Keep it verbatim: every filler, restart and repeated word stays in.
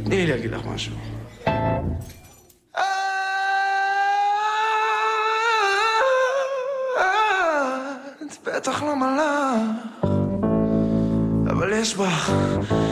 תני לי להגיד לך משהו. את בטח לא מלאך, אבל יש בך